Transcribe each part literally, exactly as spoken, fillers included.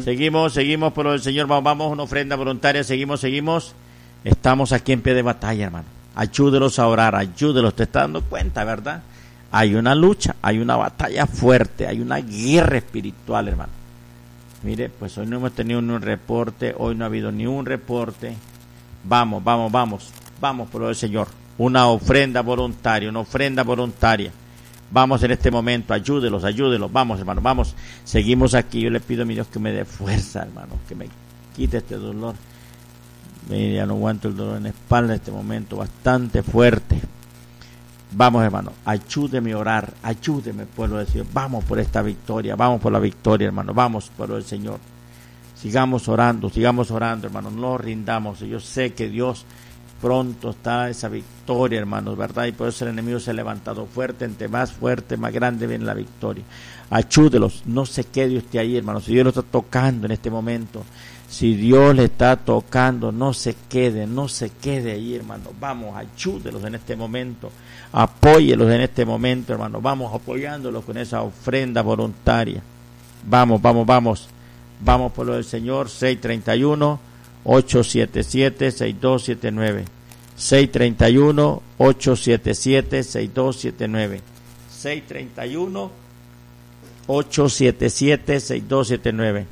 Seguimos, seguimos por lo del Señor. Vamos, vamos, una ofrenda voluntaria. Seguimos, seguimos. Estamos aquí en pie de batalla, hermano. Ayúdelos a orar, ayúdelos. Te estás dando cuenta, ¿verdad? Hay una lucha, hay una batalla fuerte, hay una guerra espiritual, hermano. Mire, pues hoy no hemos tenido ni un reporte, hoy no ha habido ni un reporte. Vamos, vamos, vamos, vamos por lo del Señor. Una ofrenda voluntaria, una ofrenda voluntaria. Vamos en este momento, ayúdelos, ayúdelos, vamos, hermano, vamos. Seguimos aquí, yo le pido a mi Dios que me dé fuerza, hermano, que me quite este dolor. Mire, ya no aguanto el dolor en la espalda en este momento, bastante fuerte. Vamos, hermano, ayúdeme a orar, ayúdeme, pueblo del Señor. Vamos por esta victoria, vamos por la victoria, hermano, vamos, pueblo del Señor. Sigamos orando, sigamos orando, hermano, no rindamos. Yo sé que Dios pronto está esa victoria, hermanos, ¿verdad? Y por eso el enemigo se ha levantado fuerte, entre más fuerte, más grande viene la victoria. Ayúdelos, no se quede usted ahí, hermanos. Si Dios lo está tocando en este momento, si Dios le está tocando, no se quede, no se quede ahí, hermano. Vamos, ayúdelos en este momento, apóyelos en este momento, hermano. Vamos apoyándolos con esa ofrenda voluntaria. Vamos, vamos, vamos, vamos por lo del Señor. seis treinta y uno, ocho siete siete, seis dos siete nueve. seis treinta y uno, ocho siete siete, seis dos siete nueve. seis treinta y uno, ocho siete siete, seis dos siete nueve.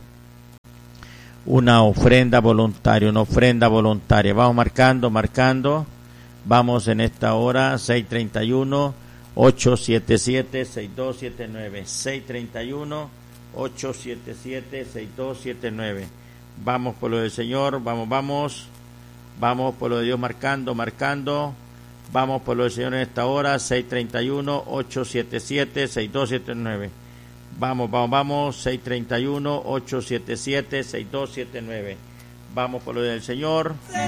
Una ofrenda voluntaria, una ofrenda voluntaria. Vamos marcando, marcando. Vamos en esta hora, seis treinta y uno, ocho siete siete, seis dos siete nueve. seis treinta y uno, ocho siete siete, seis dos siete nueve. Vamos por lo del Señor, vamos, vamos. Vamos por lo de Dios, marcando, marcando. Vamos por lo del Señor en esta hora, seis treinta y uno, ocho siete siete, seis dos siete nueve. Vamos, vamos, vamos, seis treinta y uno, ocho siete siete, seis dos siete nueve. Vamos por lo del Señor,